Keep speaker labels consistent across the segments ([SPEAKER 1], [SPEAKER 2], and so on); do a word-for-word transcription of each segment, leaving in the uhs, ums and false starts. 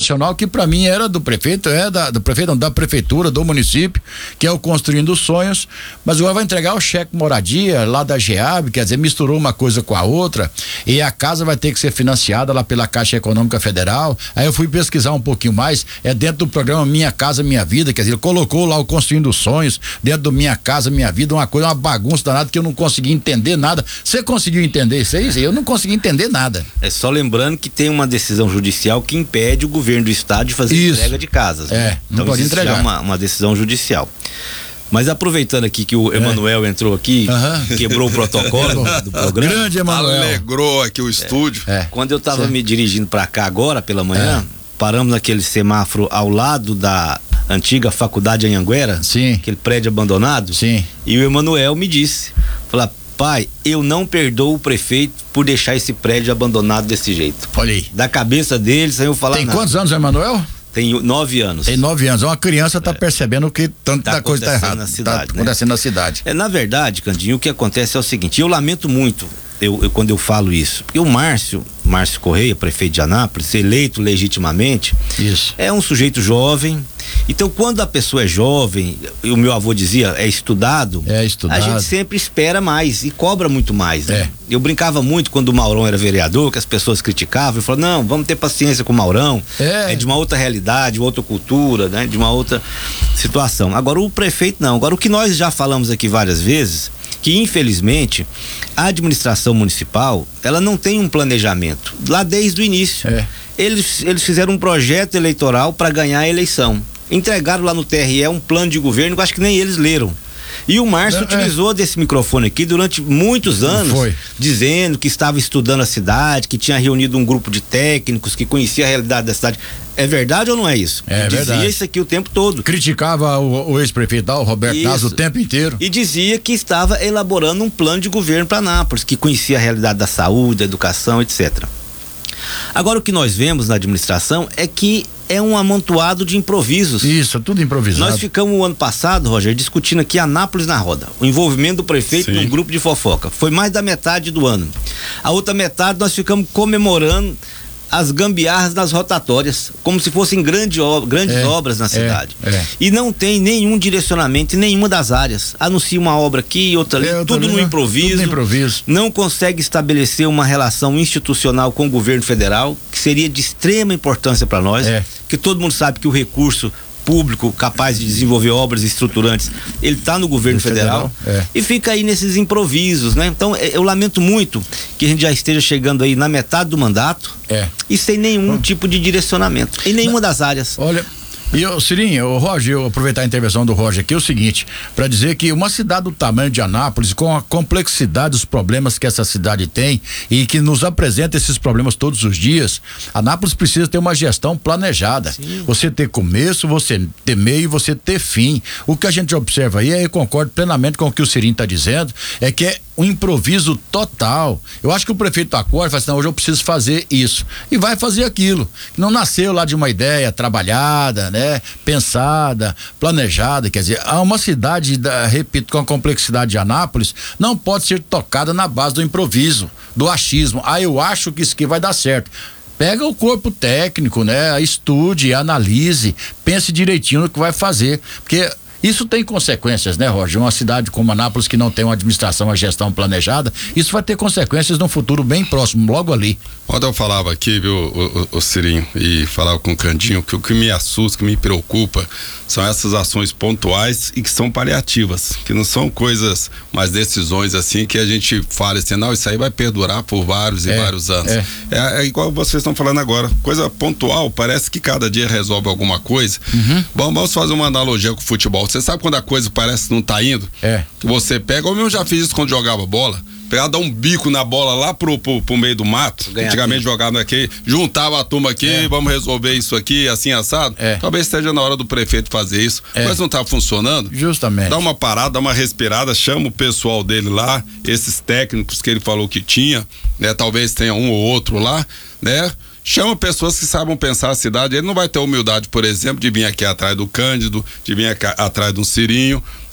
[SPEAKER 1] habitacional que para mim era do prefeito, é da, do prefeito, não, da prefeitura, do município, que é o Construindo Sonhos, mas agora vai entregar o cheque moradia lá da GEAB, quer dizer, misturou uma coisa com a outra, e a casa vai ter que ser financiada lá pela Caixa Econômica Federal. Aí eu fui pesquisar um pouquinho mais, é dentro do programa Minha Casa Minha Vida, quer dizer, ele colocou lá o Construindo Sonhos dentro do Minha Casa Minha Vida, uma coisa, uma bagunça danada que eu não consegui entender nada. Você conseguiu entender isso aí? Eu não consegui entender nada.
[SPEAKER 2] É só lembrando que tem uma decisão judicial que impede o governo do estado de fazer
[SPEAKER 1] Isso.
[SPEAKER 2] entrega de casas.
[SPEAKER 1] É,
[SPEAKER 2] né?
[SPEAKER 1] não
[SPEAKER 2] Então
[SPEAKER 1] pode
[SPEAKER 2] existe
[SPEAKER 1] entregar.
[SPEAKER 2] já uma, uma decisão judicial. Mas aproveitando aqui que o Emanuel é. entrou aqui,
[SPEAKER 1] uhum.
[SPEAKER 2] quebrou o protocolo do programa.
[SPEAKER 1] Grande Emanuel.
[SPEAKER 3] Alegrou aqui o estúdio.
[SPEAKER 2] É. Quando eu estava
[SPEAKER 1] Sim.
[SPEAKER 2] me dirigindo para cá agora pela manhã,
[SPEAKER 1] É.
[SPEAKER 2] paramos naquele semáforo ao lado da antiga faculdade Anhanguera,
[SPEAKER 1] Sim.
[SPEAKER 2] aquele prédio abandonado.
[SPEAKER 1] Sim.
[SPEAKER 2] E o Emanuel me disse, falou: pai, eu não perdoo o prefeito por deixar esse prédio abandonado desse jeito.
[SPEAKER 1] Olha aí.
[SPEAKER 2] Da cabeça dele, sem eu falar
[SPEAKER 1] Tem
[SPEAKER 2] nada.
[SPEAKER 1] quantos anos, Emanuel?
[SPEAKER 2] Tem nove anos.
[SPEAKER 1] Tem nove anos. Uma criança tá é. percebendo que tanta
[SPEAKER 2] tá
[SPEAKER 1] coisa tá errada.
[SPEAKER 2] Na cidade,
[SPEAKER 1] tá
[SPEAKER 2] né?
[SPEAKER 1] acontecendo na cidade.
[SPEAKER 2] É, na verdade, Candinho, o que acontece é o seguinte, eu lamento muito eu, eu, quando eu falo isso, porque o Márcio, Márcio Correia, prefeito de Anápolis, eleito legitimamente,
[SPEAKER 1] isso.
[SPEAKER 2] é um sujeito jovem. Então, quando a pessoa é jovem, o meu avô dizia, é estudado,
[SPEAKER 1] é estudado,
[SPEAKER 2] a gente sempre espera mais e cobra muito mais, né?
[SPEAKER 1] É.
[SPEAKER 2] Eu brincava muito quando o Maurão era vereador, que as pessoas criticavam, eu falava, não, vamos ter paciência com o Maurão,
[SPEAKER 1] é.
[SPEAKER 2] é de uma outra realidade, outra cultura, né? De uma outra situação. Agora, o prefeito não. Agora, o que nós já falamos aqui várias vezes, que infelizmente a administração municipal, ela não tem um planejamento lá desde o início.
[SPEAKER 1] É.
[SPEAKER 2] Eles, eles fizeram um projeto eleitoral para ganhar a eleição. Entregaram lá no T R E um plano de governo que acho que nem eles leram. E o Márcio
[SPEAKER 1] é,
[SPEAKER 2] utilizou é. desse microfone aqui durante muitos anos,
[SPEAKER 1] Foi.
[SPEAKER 2] dizendo que estava estudando a cidade, que tinha reunido um grupo de técnicos, que conhecia a realidade da cidade. É verdade ou não é isso?
[SPEAKER 1] É
[SPEAKER 2] Ele
[SPEAKER 1] verdade.
[SPEAKER 2] dizia isso aqui o tempo todo.
[SPEAKER 1] Criticava o, o ex-prefeito, o Roberto Naso, o tempo inteiro.
[SPEAKER 2] E dizia que estava elaborando um plano de governo para Anápolis, que conhecia a realidade da saúde, da educação, etcétera. Agora, o que nós vemos na administração é que é um amontoado de improvisos.
[SPEAKER 1] Isso, tudo improvisado.
[SPEAKER 2] Nós ficamos o ano passado, Roger, discutindo aqui Anápolis na roda. O envolvimento do prefeito num grupo de fofoca. Foi mais da metade do ano. A outra metade nós ficamos comemorando as gambiarras das rotatórias, como se fossem grande ob- grandes
[SPEAKER 1] é,
[SPEAKER 2] obras na cidade.
[SPEAKER 1] É, é.
[SPEAKER 2] E não tem nenhum direcionamento em nenhuma das áreas. Anuncia uma obra aqui, outra ali,
[SPEAKER 1] é,
[SPEAKER 2] tudo
[SPEAKER 1] ali,
[SPEAKER 2] no improviso.
[SPEAKER 1] Tudo no improviso.
[SPEAKER 2] Não consegue estabelecer uma relação institucional com o governo federal, que seria de extrema importância para nós,
[SPEAKER 1] é.
[SPEAKER 2] que todo mundo sabe que o recurso público capaz de desenvolver obras estruturantes, ele está no governo federal, federal é. e fica aí nesses improvisos, né? Então eu lamento muito que a gente já esteja chegando aí na metade do mandato
[SPEAKER 1] é.
[SPEAKER 2] e sem nenhum Bom. tipo de direcionamento, em nenhuma das áreas.
[SPEAKER 1] Olha, e o Cirinho, o Roger, eu aproveitar a intervenção do Roger aqui, é o seguinte, para dizer que uma cidade do tamanho de Anápolis, com a complexidade dos problemas que essa cidade tem e que nos apresenta esses problemas todos os dias, Anápolis precisa ter uma gestão planejada. Sim. Você ter começo, você ter meio e você ter fim. O que a gente observa aí, eu concordo plenamente com o que o Cirinho está dizendo, é que é um improviso total. Eu acho que o prefeito acorda e fala assim, não, hoje eu preciso fazer isso. E vai fazer aquilo. Não nasceu lá de uma ideia trabalhada, né? Pensada, planejada. Quer dizer, há uma cidade, da, repito, com a complexidade de Anápolis, não pode ser tocada na base do improviso, do achismo. Ah, eu acho que isso aqui vai dar certo. Pega o corpo técnico, né? Estude, analise, pense direitinho no que vai fazer. Porque isso tem consequências, né, Roger? Uma cidade como Anápolis que não tem uma administração, uma gestão planejada, isso vai ter consequências no futuro bem próximo, logo ali.
[SPEAKER 3] Quando eu falava aqui, viu, o, o, o Cirinho, e falava com o Candinho, que o que me assusta, que me preocupa, são essas ações pontuais e que são paliativas, que não são coisas, mas decisões assim, que a gente fala assim, não, isso aí vai perdurar por vários e é, vários anos. É. É, é igual vocês estão falando agora, coisa pontual, parece que cada dia resolve alguma coisa. Uhum. Bom, vamos fazer uma analogia com o futebol. Você sabe quando a coisa parece que não tá indo?
[SPEAKER 1] É.
[SPEAKER 3] Que você pega, ou eu já fiz isso quando jogava bola, pegava, dar um bico na bola lá pro, pro, pro meio do mato, ganhar antigamente tempo. Jogava aqui, juntava a turma aqui, é. vamos resolver isso aqui, assim, assado.
[SPEAKER 1] É.
[SPEAKER 3] Talvez esteja na hora do prefeito fazer isso, é. mas não tá funcionando.
[SPEAKER 1] Justamente.
[SPEAKER 3] Dá uma parada, dá uma respirada, chama o pessoal dele lá, esses técnicos que ele falou que tinha, né? Talvez tenha um ou outro lá, né? Chama pessoas que sabem pensar a cidade. Ele não vai ter humildade, por exemplo, de vir aqui atrás do Cândido, de vir aqui atrás do Cirinho,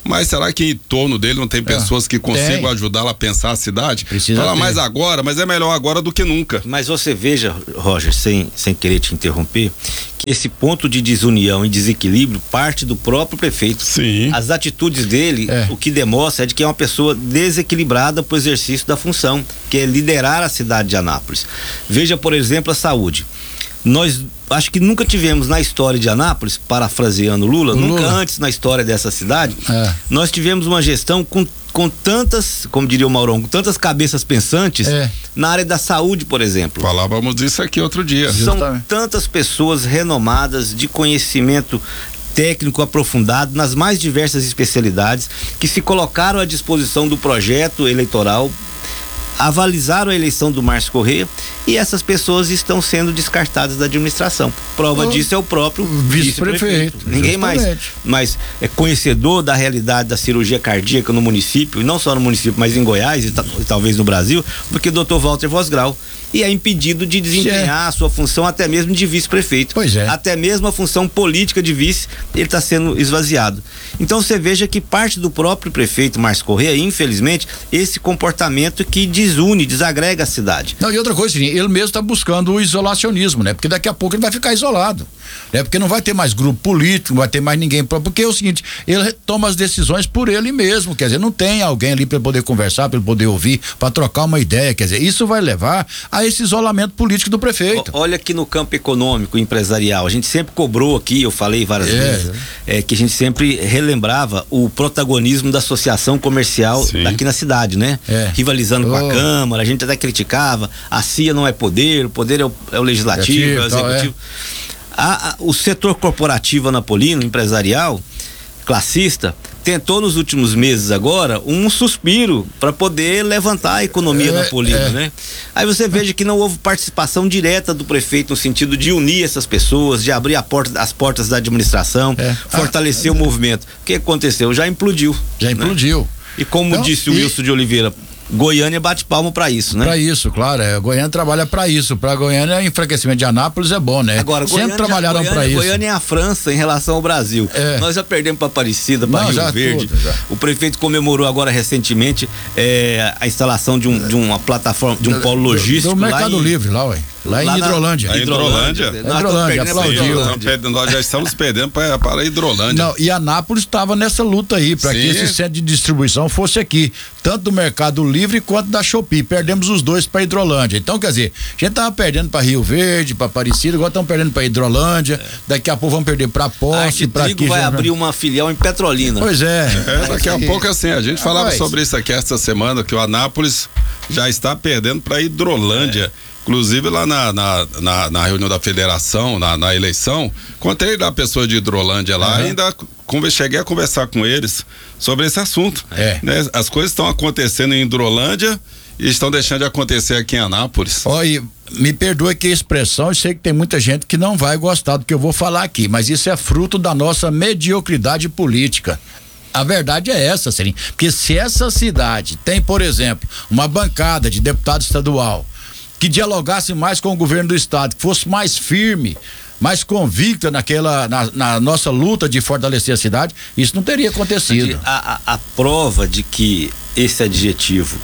[SPEAKER 3] mas será que em torno dele não tem pessoas é, que consigam ajudá-lo a pensar a cidade?
[SPEAKER 1] Precisa
[SPEAKER 3] Fala
[SPEAKER 1] ter.
[SPEAKER 3] mais agora, mas é melhor agora do que nunca.
[SPEAKER 2] Mas você veja, Roger, sem, sem querer te interromper, que esse ponto de desunião e desequilíbrio parte do próprio prefeito.
[SPEAKER 3] Sim.
[SPEAKER 2] As atitudes dele, é. o que demonstra é de que é uma pessoa desequilibrada para o exercício da função, que é liderar a cidade de Anápolis. Veja, por exemplo, a saúde. Nós acho que nunca tivemos na história de Anápolis, parafraseando Lula, Lula. nunca antes na história dessa cidade, é. nós tivemos uma gestão com, com tantas, como diria o Maurão, com tantas cabeças pensantes é. na área da saúde, por exemplo.
[SPEAKER 3] Falávamos disso aqui outro dia.
[SPEAKER 2] São Justamente. tantas pessoas renomadas, de conhecimento técnico aprofundado nas mais diversas especialidades, que se colocaram à disposição do projeto eleitoral, avalizaram a eleição do Márcio Corrêa, e essas pessoas estão sendo descartadas da administração. Prova oh, disso é o próprio vice-prefeito. Ninguém justamente. mais mas é conhecedor da realidade da cirurgia cardíaca no município, e não só no município, mas em Goiás e, e talvez no Brasil, porque o doutor Walter Vosgrau, e é impedido de desempenhar é. a sua função até mesmo de vice-prefeito.
[SPEAKER 1] Pois é.
[SPEAKER 2] Até mesmo a função política de vice, ele está sendo esvaziado. Então você veja que parte do próprio prefeito Márcio Corrêa, infelizmente, esse comportamento que desune, desagrega a cidade.
[SPEAKER 1] Não, e outra coisa, ele mesmo está buscando o isolacionismo, né? Porque daqui a pouco ele vai ficar isolado, né? Porque não vai ter mais grupo político, não vai ter mais ninguém, porque é o seguinte, ele toma as decisões por ele mesmo, quer dizer, não tem alguém ali para ele poder conversar, para ele poder ouvir, para trocar uma ideia, quer dizer, isso vai levar a esse isolamento político do prefeito.
[SPEAKER 2] O, olha que no campo econômico, empresarial, a gente sempre cobrou aqui, eu falei várias é. vezes, é, que a gente sempre relembrava o protagonismo da associação comercial Sim. aqui na cidade, né? É. Rivalizando oh. com a Câmara, a gente até criticava, a C I A não é poder, o poder é o, é o legislativo, é o executivo. É. A, a, o setor corporativo anapolino, empresarial, classista, tentou nos últimos meses agora um suspiro para poder levantar a economia é, napolina, é. né? Aí você veja que não houve participação direta do prefeito no sentido de unir essas pessoas, de abrir a porta, as portas da administração, é. fortalecer ah, o movimento. O que aconteceu? Já implodiu.
[SPEAKER 1] Já implodiu.
[SPEAKER 2] Né? E como então, disse o e... Wilson de Oliveira, Goiânia bate palmo pra isso, né?
[SPEAKER 1] Pra isso, claro, é, Goiânia trabalha pra isso, pra Goiânia enfraquecimento de Anápolis é bom, né?
[SPEAKER 2] Agora,
[SPEAKER 1] sempre
[SPEAKER 2] Goiânia,
[SPEAKER 1] trabalharam
[SPEAKER 2] Goiânia,
[SPEAKER 1] pra isso.
[SPEAKER 2] Goiânia é a França em relação ao Brasil. É. Nós já perdemos pra Aparecida, pra Não, Rio Verde. Tudo, o prefeito comemorou agora recentemente é, a instalação de, um, de uma plataforma, de um polo logístico.
[SPEAKER 1] Do, do Mercado em, Livre lá, ué. Lá, lá em Hidrolândia.
[SPEAKER 3] Na Hidrolândia.
[SPEAKER 1] Hidrolândia, Hidrolândia aplaudiu.
[SPEAKER 3] Nós já estamos perdendo para, para a Hidrolândia.
[SPEAKER 1] Não, e Anápolis estava nessa luta aí, para que esse centro de distribuição fosse aqui, tanto do Mercado Livre quanto da Shopee. Perdemos os dois para Hidrolândia. Então, quer dizer, a gente tava perdendo para Rio Verde, para Aparecida, agora estamos perdendo para Hidrolândia, é. daqui a pouco vamos perder para Posse, para aqui.
[SPEAKER 2] vai
[SPEAKER 1] já...
[SPEAKER 2] abrir uma filial em Petrolina.
[SPEAKER 1] Pois é.
[SPEAKER 3] é daqui a pouco assim, a gente falava ah, sobre isso aqui esta semana, que o Anápolis já está perdendo para Hidrolândia. É. Inclusive lá na, na, na, na reunião da federação, na, na eleição, contei da pessoa de Hidrolândia lá, uhum. ainda conver, cheguei a conversar com eles sobre esse assunto.
[SPEAKER 1] É.
[SPEAKER 3] Né? As coisas estão acontecendo em Hidrolândia e estão deixando de acontecer aqui em Anápolis.
[SPEAKER 1] Olha, me perdoe que a expressão, eu sei que tem muita gente que não vai gostar do que eu vou falar aqui, mas isso é fruto da nossa mediocridade política. A verdade é essa, Serinho, porque se essa cidade tem, por exemplo, uma bancada de deputado estadual que dialogasse mais com o governo do estado, que fosse mais firme, mais convicta naquela, na, na nossa luta de fortalecer a cidade, isso não teria acontecido.
[SPEAKER 2] A, a, a prova de que esse adjetivo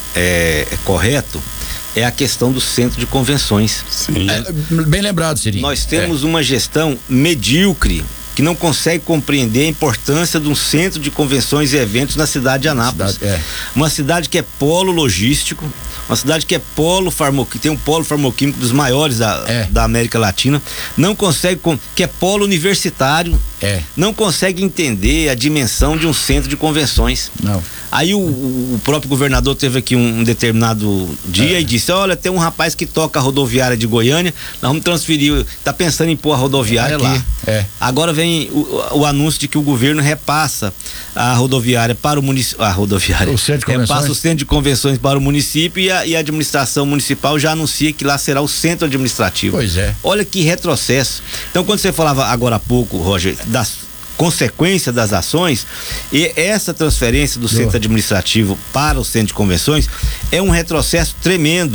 [SPEAKER 2] é, é correto é a questão do centro de convenções.
[SPEAKER 1] Sim. É, bem lembrado, Sirinho.
[SPEAKER 2] Nós temos é. uma gestão medíocre que não consegue compreender a importância de um centro de convenções e eventos na cidade de Anápolis.
[SPEAKER 1] Cidade, é.
[SPEAKER 2] Uma cidade que é polo logístico, uma cidade que é polo farmoquímico, tem um polo farmoquímico dos maiores da, é. da América Latina, não consegue, que é polo universitário,
[SPEAKER 1] é.
[SPEAKER 2] não consegue entender a dimensão de um centro de convenções.
[SPEAKER 1] Não.
[SPEAKER 2] Aí o, o próprio governador teve aqui um, um determinado dia é. e disse, olha, tem um rapaz que toca a rodoviária de Goiânia, nós vamos transferir, tá pensando em pôr a rodoviária aqui, lá.
[SPEAKER 1] É.
[SPEAKER 2] Agora vem o, o anúncio de que o governo repassa a rodoviária para o município, a rodoviária,
[SPEAKER 1] o centro de
[SPEAKER 2] repassa o centro de convenções para o município e a, e a administração municipal já anuncia que lá será o centro administrativo.
[SPEAKER 1] Pois é.
[SPEAKER 2] Olha que retrocesso. Então, quando você falava agora há pouco, Roger, das consequência das ações, e essa transferência do centro administrativo para o centro de convenções é um retrocesso tremendo.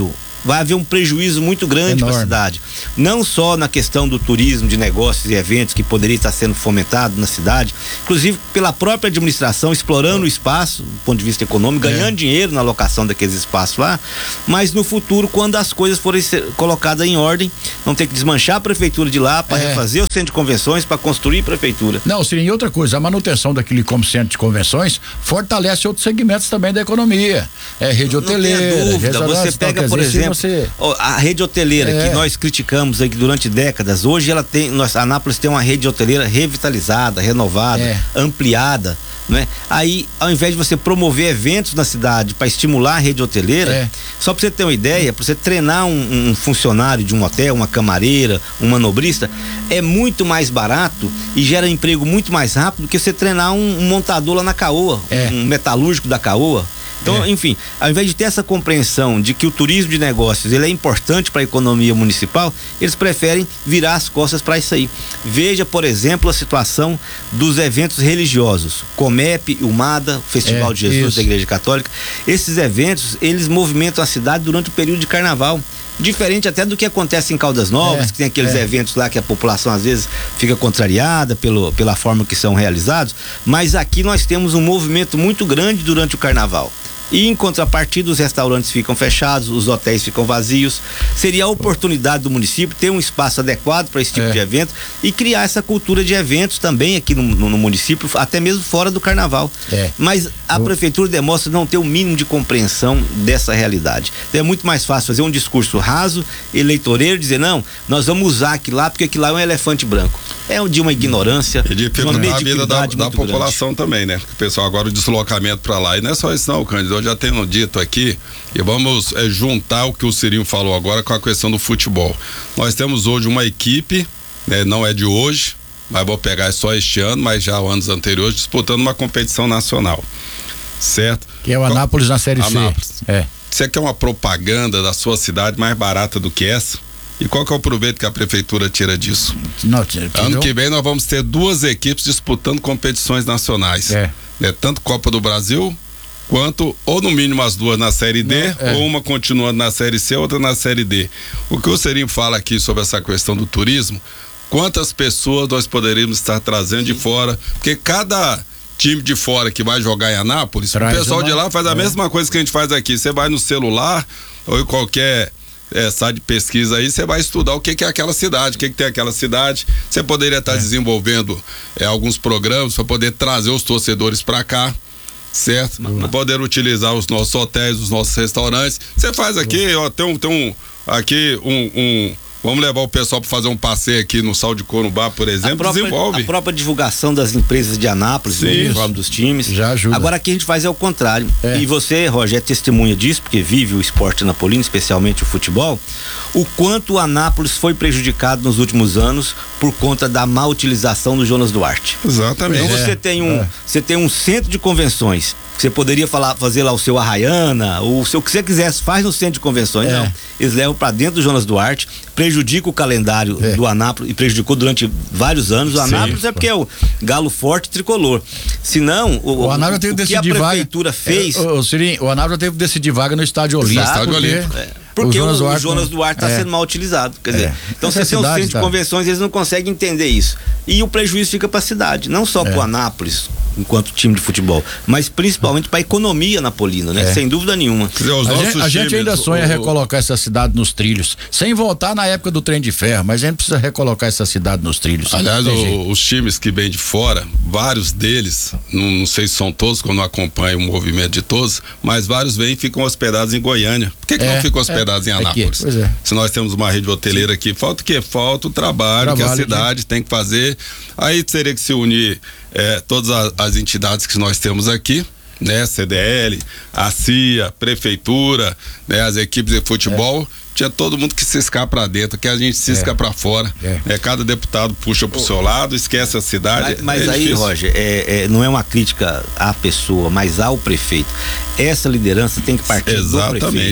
[SPEAKER 2] vai haver um prejuízo muito grande para a cidade. Não só na questão do turismo, de negócios e eventos que poderia estar sendo fomentado na cidade, inclusive pela própria administração explorando o espaço do ponto de vista econômico, ganhando é. dinheiro na locação daqueles espaços lá, mas no futuro, quando as coisas forem ser colocadas em ordem, vão ter que desmanchar a prefeitura de lá para é. refazer o centro de convenções, para construir prefeitura.
[SPEAKER 1] Não, seria e outra coisa, a manutenção daquele como centro de convenções fortalece outros segmentos também da economia. É rede hoteleira.
[SPEAKER 2] Não tenha dúvida, você pega, por exemplo, você... a rede hoteleira é. que nós criticamos aí durante décadas, hoje ela tem, nós, a Anápolis tem uma rede hoteleira revitalizada, renovada, é. ampliada. Né? Aí, ao invés de você promover eventos na cidade para estimular a rede hoteleira, é. só para você ter uma ideia, para você treinar um, um funcionário de um hotel, uma camareira, um manobrista, é muito mais barato e gera emprego muito mais rápido do que você treinar um, um montador lá na Caoa, é. um metalúrgico da Caoa. Então, é. enfim, ao invés de ter essa compreensão de que o turismo de negócios ele é importante para a economia municipal, eles preferem virar as costas para isso aí. Veja, por exemplo, a situação dos eventos religiosos, Comep, UMADA, Festival é, de Jesus isso. da Igreja Católica. Esses eventos, eles movimentam a cidade durante o período de carnaval. Diferente até do que acontece em Caldas Novas, é, que tem aqueles é. eventos lá que a população às vezes fica contrariada pelo, pela forma que são realizados, mas aqui nós temos um movimento muito grande durante o carnaval. E em contrapartida, os restaurantes ficam fechados, os hotéis ficam vazios. Seria a oportunidade do município ter um espaço adequado para esse tipo é. de evento e criar essa cultura de eventos também aqui no, no, no município, até mesmo fora do carnaval. É. Mas a prefeitura demonstra não ter o mínimo de compreensão dessa realidade. Então é muito mais fácil fazer um discurso raso, eleitoreiro, dizer não, nós vamos usar aquilo lá porque aquilo lá é um elefante branco. É de uma ignorância,
[SPEAKER 3] e de uma a vida da, da população grande. Também, né? O pessoal agora o deslocamento para lá, e não é só isso não, Cândido, eu já tenho dito aqui, e vamos é, juntar o que o Cirinho falou agora com a questão do futebol. Nós temos hoje uma equipe, né, não é de hoje, mas vou pegar só este ano, mas já anos anteriores, disputando uma competição nacional, certo?
[SPEAKER 1] Que é o Anápolis na Série
[SPEAKER 3] Anápolis.
[SPEAKER 1] C. É.
[SPEAKER 3] Você quer uma propaganda da sua cidade mais barata do que essa? E qual que é o proveito que a prefeitura tira disso? Não, ano que vem nós vamos ter duas equipes disputando competições nacionais. É. Né? Tanto Copa do Brasil, quanto, ou no mínimo as duas na Série D, Não, é. ou uma continuando na Série C, outra na Série D. O que o Cirinho fala aqui sobre essa questão do turismo, quantas pessoas nós poderíamos estar trazendo Sim. de fora, porque cada time de fora que vai jogar em Anápolis, Traz o pessoal uma... de lá faz a é. mesma coisa que a gente faz aqui. Você vai no celular, ou em qualquer... É, site de pesquisa aí, você vai estudar o que, que é aquela cidade, o que, que tem aquela cidade. Você poderia estar é. desenvolvendo é, alguns programas para poder trazer os torcedores para cá, certo? Para poder utilizar os nossos hotéis, os nossos restaurantes. Você faz aqui, ó, tem um, tem um aqui um, um vamos levar o pessoal para fazer um passeio aqui no Sal de Corumbá, por exemplo, a própria, desenvolve.
[SPEAKER 2] A própria divulgação das empresas de Anápolis, o uniforme dos times.
[SPEAKER 1] Já ajuda.
[SPEAKER 2] Agora aqui a gente faz é o contrário. É. E você, Roger, é testemunha disso, porque vive o esporte anapolino, especialmente o futebol, o quanto o Anápolis foi prejudicado nos últimos anos por conta da má utilização do Jonas Duarte.
[SPEAKER 3] Exatamente.
[SPEAKER 2] Então você é. tem um, é. você tem um centro de convenções. Você poderia falar, fazer lá o seu Arraiana, ou o seu que você quisesse, faz no centro de convenções. É. Não. Eles levam para dentro do Jonas Duarte, prejudica o calendário é. do Anápolis, e prejudicou durante vários anos. O Anápolis Sim. é porque é o galo forte tricolor. Se não, o,
[SPEAKER 1] o, Anápolis teve
[SPEAKER 2] o
[SPEAKER 1] que
[SPEAKER 2] a prefeitura
[SPEAKER 1] vaga,
[SPEAKER 2] fez.
[SPEAKER 1] É, o, o, Cirinho, o Anápolis teve que decidir vaga no Estádio Olímpico.
[SPEAKER 2] Estádio
[SPEAKER 3] Olímpico.
[SPEAKER 2] É. Porque o Jonas Duarte, o Jonas Duarte está é. sendo mal utilizado. Quer dizer, é. então você tem um centro tá. de convenções, eles não conseguem entender isso. E o prejuízo fica para a cidade, não só é. para o Anápolis, enquanto time de futebol, mas principalmente para a economia napolina, né? É. Sem dúvida nenhuma.
[SPEAKER 1] Dizer, a, gente, a gente ainda sonha o... recolocar essa cidade nos trilhos, sem voltar na época do trem de ferro, mas a gente precisa recolocar essa cidade nos trilhos.
[SPEAKER 3] Aliás, o, os times que vêm de fora, vários deles, não, não sei se são todos, quando eu acompanho o movimento de todos, mas vários vêm e ficam hospedados em Goiânia. Por que, que é, não ficam hospedados é, em Anápolis? Aqui, é. Se nós temos uma rede hoteleira Sim. aqui, falta o quê? Falta o trabalho, trabalho que a cidade aqui. tem que fazer. Aí teria que se unir é, todas as, as entidades que nós temos aqui, né? C D L, a C I A, Prefeitura, né? As equipes de futebol. É. Tinha todo mundo que ciscar pra dentro, que a gente cisca é. pra fora. É. É, cada deputado puxa pro oh. seu lado, esquece a cidade.
[SPEAKER 2] Mas, mas
[SPEAKER 3] é
[SPEAKER 2] aí,
[SPEAKER 3] difícil.
[SPEAKER 2] Roger, é, é, não é uma crítica à pessoa, mas ao prefeito. Essa liderança tem que partir
[SPEAKER 3] Exatamente.
[SPEAKER 2] do prefeito.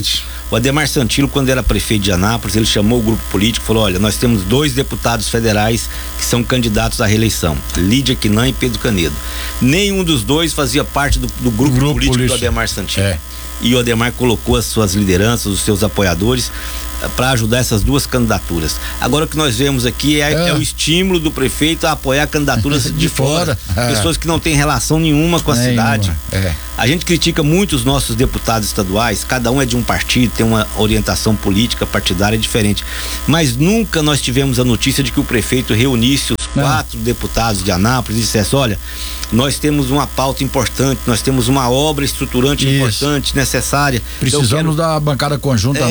[SPEAKER 2] O Ademar Santilo, quando era prefeito de Anápolis, ele chamou o grupo político e falou: olha, nós temos dois deputados federais que são candidatos à reeleição, Lídia Quinan e Pedro Canedo. Nenhum dos dois fazia parte do, do grupo, grupo político, político do Ademar Santilo. É. E o Ademar colocou as suas lideranças, os seus apoiadores para ajudar essas duas candidaturas. Agora o que nós vemos aqui é, é. é o estímulo do prefeito a apoiar candidaturas de, de fora, fora. É. Pessoas que não têm relação nenhuma com a nenhuma. cidade. É. A gente critica muito os nossos deputados estaduais, cada um é de um partido, tem uma orientação política partidária diferente, mas nunca nós tivemos a notícia de que o prefeito reunisse os não. quatro deputados de Anápolis e dissesse: olha, nós temos uma pauta importante, nós temos uma obra estruturante Isso. importante, necessária.
[SPEAKER 1] Precisamos quero... da bancada conjunta
[SPEAKER 2] é,